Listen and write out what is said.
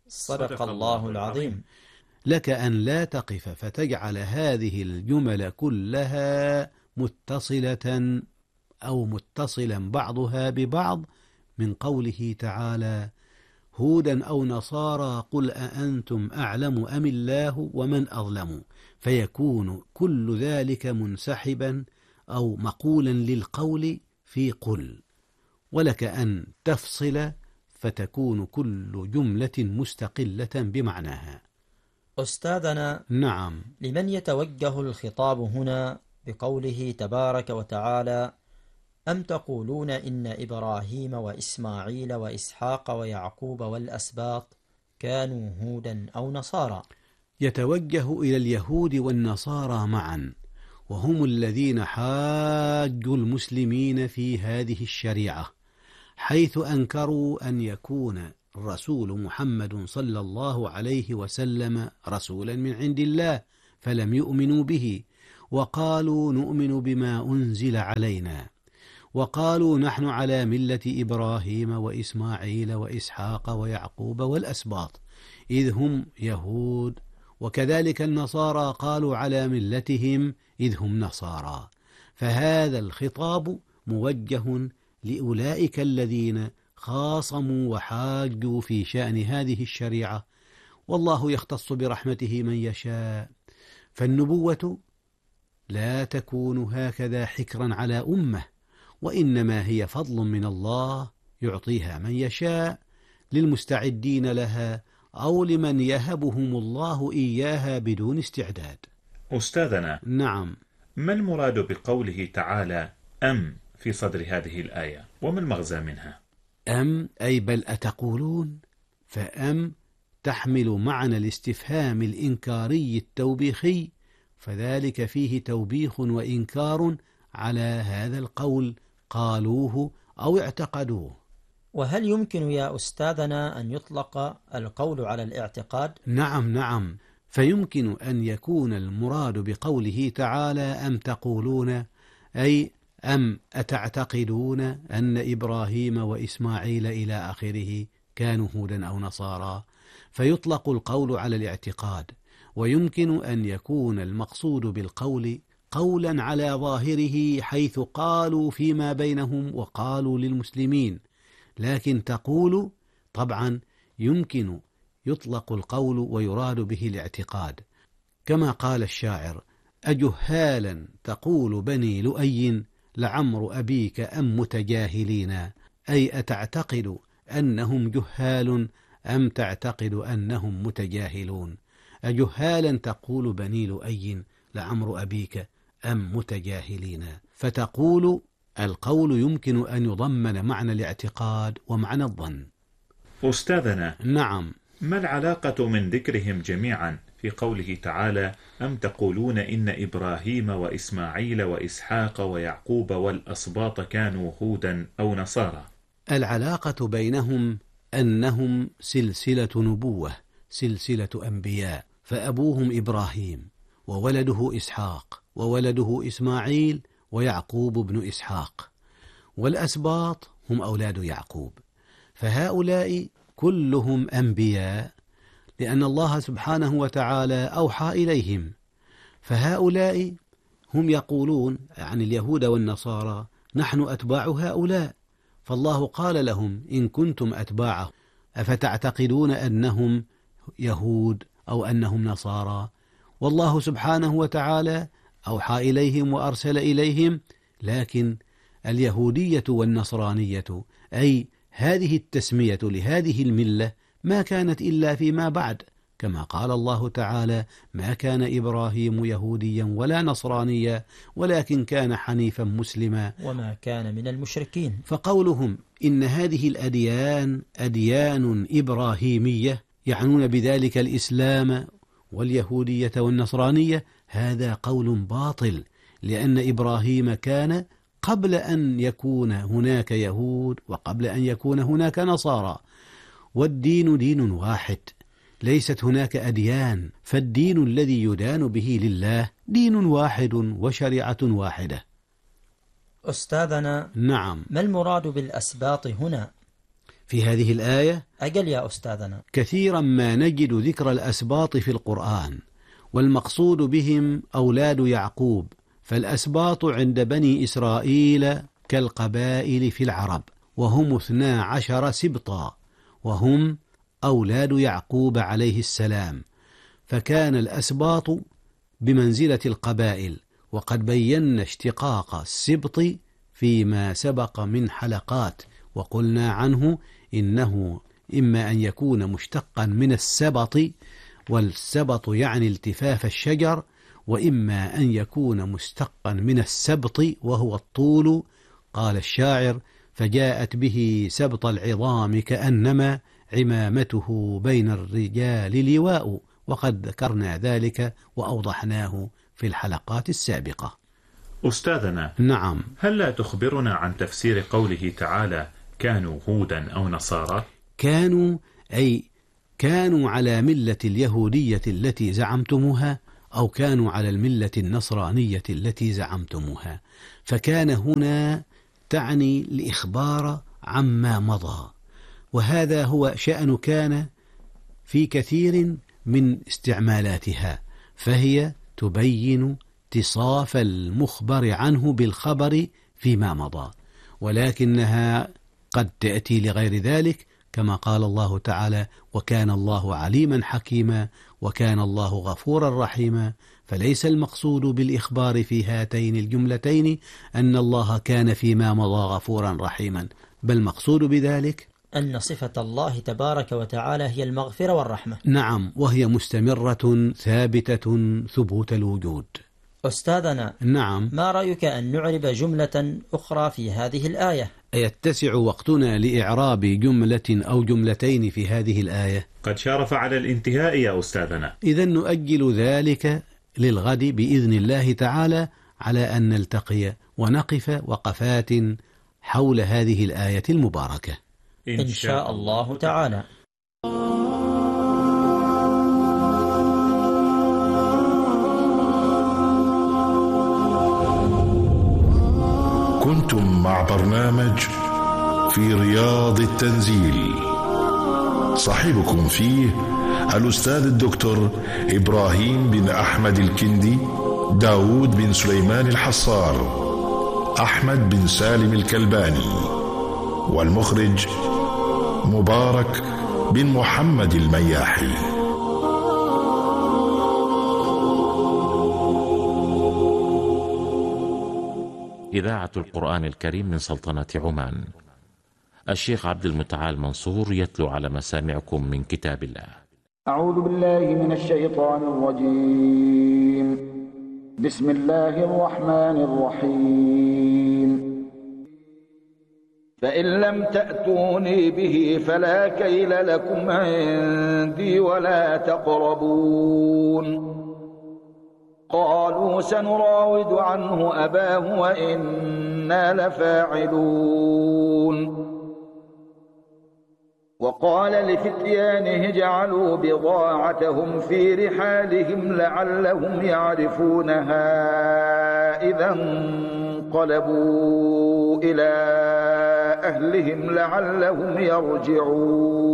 صدق الله العظيم. لك أن لا تقف فتجعل هذه الجمل كلها متصلة أو متصلا بعضها ببعض من قوله تعالى: هودا أو نصارى قل أأنتم أعلم أم الله ومن أظلم، فيكون كل ذلك منسحبا أو مقولا للقول في قل. ولك أن تفصل فتكون كل جملة مستقلة بمعناها. أستاذنا، نعم. لمن يتوجه الخطاب هنا بقوله تبارك وتعالى: أم تقولون إن إبراهيم وإسماعيل وإسحاق ويعقوب والأسباط كانوا هودا أو نصارى؟ يتوجه إلى اليهود والنصارى معا، وهم الذين حاجوا المسلمين في هذه الشريعة، حيث أنكروا أن يكون الرسول محمد صلى الله عليه وسلم رسولا من عند الله، فلم يؤمنوا به، وقالوا نؤمن بما أنزل علينا، وقالوا نحن على ملة إبراهيم وإسماعيل وإسحاق ويعقوب والأسباط، إذ هم يهود، وكذلك النصارى قالوا على ملتهم إذ هم نصارى. فهذا الخطاب موجه لأولئك الذين خاصموا وحاجوا في شأن هذه الشريعة، والله يختص برحمته من يشاء. فالنبوة لا تكون هكذا حكرا على أمة، وإنما هي فضل من الله يعطيها من يشاء للمستعدين لها أو لمن يهبهم الله إياها بدون استعداد. أستاذنا، نعم. ما المراد بقوله تعالى أم في صدر هذه الآية، وما المغزى منها؟ أم أي بل أتقولون، فأم تحمل معنى الاستفهام الإنكاري التوبيخي، فذلك فيه توبيخ وإنكار على هذا القول قالوه أو اعتقدوه. وهل يمكن يا أستاذنا أن يطلق القول على الاعتقاد؟ نعم، فيمكن أن يكون المراد بقوله تعالى أم تقولون، أي أم أتعتقدون أن إبراهيم وإسماعيل إلى آخره كانوا هودا أو نصارى، فيطلق القول على الاعتقاد. ويمكن أن يكون المقصود بالقول قولا على ظاهره، حيث قالوا فيما بينهم وقالوا للمسلمين، لكن تقول طبعا يمكن يطلق القول ويراد به الاعتقاد، كما قال الشاعر: أجهالا تقول بني لؤي لعمر أبيك أم متجاهلين، أي أتعتقد أنهم جهال أم تعتقد أنهم متجاهلون؟ أجهالا تقول بني لؤي لعمر أبيك أم متجاهلين. فتقول القول يمكن أن يضمن معنى الاعتقاد ومعنى الظن. أستاذنا، نعم. ما العلاقة من ذكرهم جميعا في قوله تعالى أم تقولون إن إبراهيم وإسماعيل وإسحاق ويعقوب والأسباط كانوا هودا أو نصارى؟ العلاقة بينهم أنهم سلسلة نبوة، سلسلة أنبياء، فأبوهم إبراهيم وولده إسحاق وولده إسماعيل ويعقوب بن إسحاق، والأسباط هم أولاد يعقوب، فهؤلاء كلهم أنبياء لأن الله سبحانه وتعالى أوحى إليهم. فهؤلاء هم يقولون عن اليهود والنصارى نحن أتباع هؤلاء، فالله قال لهم إن كنتم أتباعه أفتعتقدون أنهم يهود أو أنهم نصارى؟ والله سبحانه وتعالى أوحى إليهم وأرسل إليهم، لكن اليهودية والنصرانية أي هذه التسمية لهذه الملة ما كانت إلا فيما بعد، كما قال الله تعالى: ما كان إبراهيم يهوديا ولا نصرانيا ولكن كان حنيفا مسلما وما كان من المشركين. فقولهم إن هذه الأديان أديان إبراهيمية يعنون بذلك الإسلام واليهودية والنصرانية، هذا قول باطل، لأن إبراهيم كان قبل أن يكون هناك يهود وقبل أن يكون هناك نصارى، والدين دين واحد، ليست هناك أديان، فالدين الذي يدان به لله دين واحد وشريعة واحدة. أستاذنا، نعم. ما المراد بالأسباط هنا؟ في هذه الآية أجل يا أستاذنا. كثيرا ما نجد ذكر الأسباط في القرآن، والمقصود بهم أولاد يعقوب، فالأسباط عند بني إسرائيل كالقبائل في العرب، وهم 12 سبطا، وهم أولاد يعقوب عليه السلام، فكان الأسباط بمنزلة القبائل، وقد بينا اشتقاق السبط فيما سبق من حلقات، وقلنا عنه إنه إما أن يكون مشتقا من السبط، والسبط يعني التفاف الشجر، وإما أن يكون مشتقا من السبط وهو الطول. قال الشاعر: فجاءت به سبط العظام كأنما عمامته بين الرجال لواء، وقد ذكرنا ذلك وأوضحناه في الحلقات السابقة. أستاذنا، نعم. هل لا تخبرنا عن تفسير قوله تعالى كانوا هودا أو نصارى؟ كانوا أي كانوا على ملة اليهودية التي زعمتموها، أو كانوا على الملة النصرانية التي زعمتموها، فكان هنا تعني الإخبار عما مضى، وهذا هو شأن كان في كثير من استعمالاتها، فهي تبين اتصاف المخبر عنه بالخبر فيما مضى، ولكنها قد تأتي لغير ذلك، كما قال الله تعالى: وكان الله عليما حكيما، وكان الله غفورا رحيما. فليس المقصود بالإخبار في هاتين الجملتين أن الله كان فيما مضى غفورا رحيما، بل المقصود بذلك أن صفة الله تبارك وتعالى هي المغفرة والرحمة. نعم، وهي مستمرة ثابتة ثبوت الوجود. أستاذنا، نعم. ما رأيك أن نعرب جملة أخرى في هذه الآية؟ أيتسع وقتنا لإعراب جملة أو جملتين في هذه الآية؟ قد شارف على الانتهاء يا أستاذنا. إذن نؤجل ذلك للغد بإذن الله تعالى، على أن نلتقي ونقف وقفات حول هذه الآية المباركة إن شاء الله تعالى. كنتم مع برنامج في رياض التنزيل، صاحبكم فيه الأستاذ الدكتور إبراهيم بن أحمد الكندي، داود بن سليمان الحصار، أحمد بن سالم الكلباني، والمخرج مبارك بن محمد المياحي. إذاعة القرآن الكريم من سلطنة عمان. الشيخ عبد المتعال منصور يتلو على مسامعكم من كتاب الله. أعوذ بالله من الشيطان الرجيم. بسم الله الرحمن الرحيم. فإن لم تأتوني به فلا كيل لكم عندي ولا تقربون. قالوا سنراود عنه أباه وإنا لفاعلون. وقال لفتيانه اجعلوا بضاعتهم في رحالهم لعلهم يعرفونها إذا انقلبوا إلى أهلهم لعلهم يرجعون.